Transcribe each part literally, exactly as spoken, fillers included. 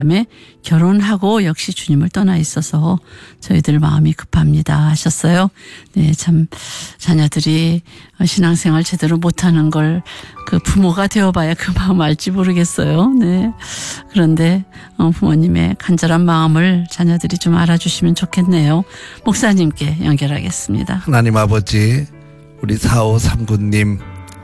다음에 결혼하고 역시 주님을 떠나 있어서 저희들 마음이 급합니다 하셨어요. 네, 참 자녀들이 신앙생활 제대로 못하는 걸 그 부모가 되어봐야 그 마음 알지 모르겠어요. 네, 그런데 부모님의 간절한 마음을 자녀들이 좀 알아주시면 좋겠네요. 목사님께 연결하겠습니다. 하나님 아버지, 우리 사오삼구님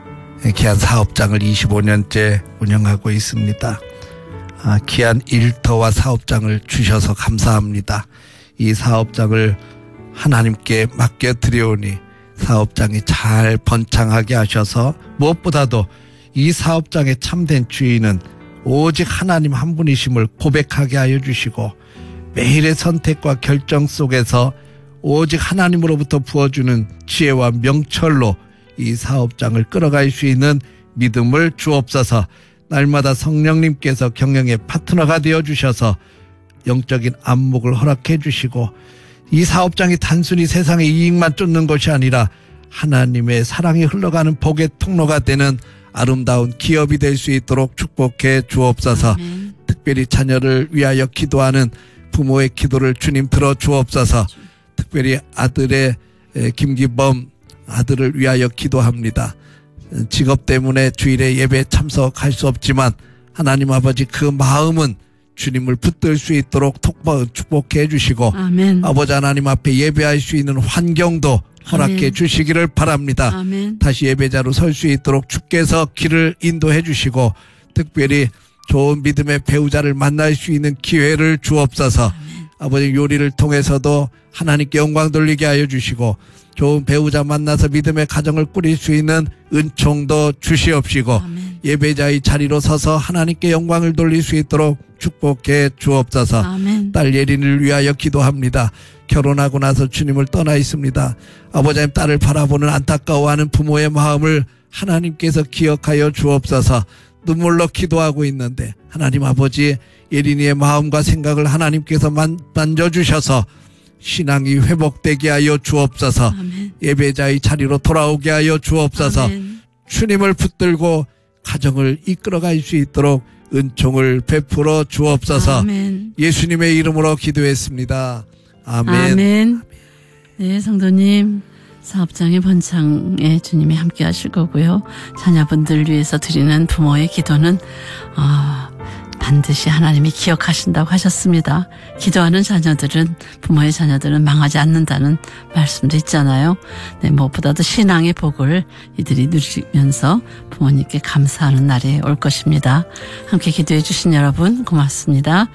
귀한 사업장을 이십오 년째 운영하고 있습니다. 아, 귀한 일터와 사업장을 주셔서 감사합니다. 이 사업장을 하나님께 맡겨드리오니 사업장이 잘 번창하게 하셔서 무엇보다도 이 사업장의 참된 주인은 오직 하나님 한 분이심을 고백하게 하여 주시고 매일의 선택과 결정 속에서 오직 하나님으로부터 부어주는 지혜와 명철로 이 사업장을 끌어갈 수 있는 믿음을 주옵소서. 날마다 성령님께서 경영의 파트너가 되어주셔서 영적인 안목을 허락해 주시고 이 사업장이 단순히 세상의 이익만 쫓는 것이 아니라 하나님의 사랑이 흘러가는 복의 통로가 되는 아름다운 기업이 될 수 있도록 축복해 주옵소서. 아멘. 특별히 자녀를 위하여 기도하는 부모의 기도를 주님 들어 주옵소서. 특별히 아들의 김기범 아들을 위하여 기도합니다. 직업 때문에 주일에 예배에 참석할 수 없지만 하나님 아버지 그 마음은 주님을 붙들 수 있도록 축복해 주시고 아멘. 아버지 하나님 앞에 예배할 수 있는 환경도 허락해 아멘. 주시기를 바랍니다. 아멘. 다시 예배자로 설 수 있도록 주께서 길을 인도해 주시고 특별히 좋은 믿음의 배우자를 만날 수 있는 기회를 주옵소서. 아멘. 아버지 요리를 통해서도 하나님께 영광 돌리게 하여 주시고 좋은 배우자 만나서 믿음의 가정을 꾸릴 수 있는 은총도 주시옵시고 아멘. 예배자의 자리로 서서 하나님께 영광을 돌릴 수 있도록 축복해 주옵소서. 아멘. 딸 예린을 위하여 기도합니다. 결혼하고 나서 주님을 떠나 있습니다. 아버지님 딸을 바라보는 안타까워하는 부모의 마음을 하나님께서 기억하여 주옵소서. 눈물로 기도하고 있는데 하나님 아버지 예린이의 마음과 생각을 하나님께서 만, 만져주셔서 신앙이 회복되게 하여 주옵소서. 아멘. 예배자의 자리로 돌아오게 하여 주옵소서. 아멘. 주님을 붙들고 가정을 이끌어갈 수 있도록 은총을 베풀어 주옵소서. 아멘. 예수님의 이름으로 기도했습니다. 아멘. 아멘. 네, 성도님 사업장의 번창에 주님이 함께 하실 거고요. 자녀분들 위해서 드리는 부모의 기도는 어, 반드시 하나님이 기억하신다고 하셨습니다. 기도하는 자녀들은 부모의 자녀들은 망하지 않는다는 말씀도 있잖아요. 네, 무엇보다도 신앙의 복을 이들이 누리면서 부모님께 감사하는 날이 올 것입니다. 함께 기도해 주신 여러분 고맙습니다.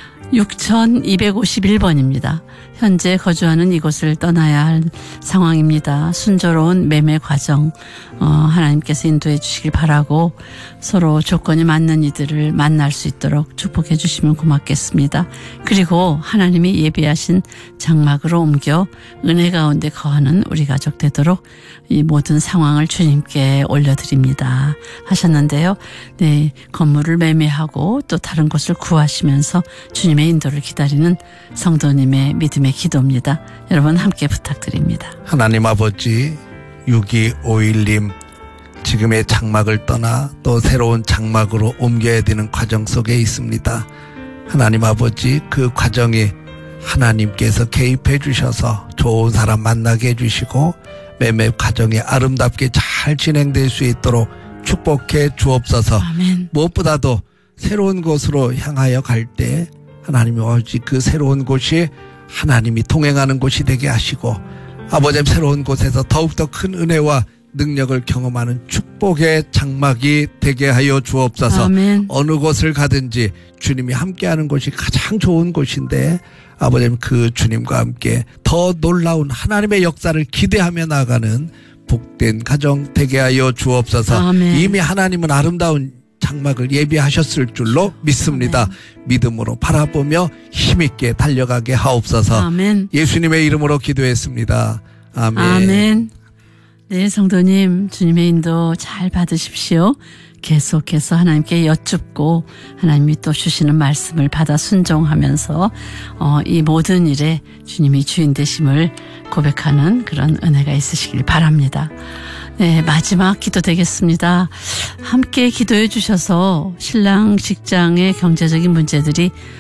육천이백오십일 번입니다. 현재 거주하는 이곳을 떠나야 할 상황입니다. 순조로운 매매 과정 어, 하나님께서 인도해 주시길 바라고 서로 조건이 맞는 이들을 만날 수 있도록 축복해 주시면 고맙겠습니다. 그리고 하나님이 예비하신 장막으로 옮겨 은혜 가운데 거하는 우리 가족 되도록 이 모든 상황을 주님께 올려드립니다 하셨는데요. 네, 건물을 매매하고 또 다른 곳을 구하시면서 주님의 인도를 기다리는 성도님의 믿음의 기도입니다. 여러분 함께 부탁드립니다. 하나님 아버지, 육이오일 님 지금의 장막을 떠나 또 새로운 장막으로 옮겨야 되는 과정 속에 있습니다. 하나님 아버지, 그 과정이 하나님께서 개입해 주셔서 좋은 사람 만나게 해주시고 매매 과정이 아름답게 잘 진행될 수 있도록 축복해 주옵소서. 아멘. 무엇보다도 새로운 곳으로 향하여 갈 때 하나님이 오직 그 새로운 곳이 하나님이 동행하는 곳이 되게 하시고 아버지 새로운 곳에서 더욱더 큰 은혜와 능력을 경험하는 축복의 장막이 되게 하여 주옵소서. 아멘. 어느 곳을 가든지 주님이 함께하는 곳이 가장 좋은 곳인데 아버지 그 주님과 함께 더 놀라운 하나님의 역사를 기대하며 나아가는 복된 가정 되게 하여 주옵소서. 아멘. 이미 하나님은 아름다운 장막을 예비하셨을 줄로 믿습니다. 아멘. 믿음으로 바라보며 힘있게 달려가게 하옵소서. 아멘. 예수님의 이름으로 기도했습니다. 아멘. 아멘. 네, 성도님 주님의 인도 잘 받으십시오. 계속해서 하나님께 여쭙고 하나님이 또 주시는 말씀을 받아 순종하면서 어, 이 모든 일에 주님이 주인 되심을 고백하는 그런 은혜가 있으시길 바랍니다. 네, 마지막 기도 되겠습니다. 함께 기도해 주셔서 신랑 직장의 경제적인 문제들이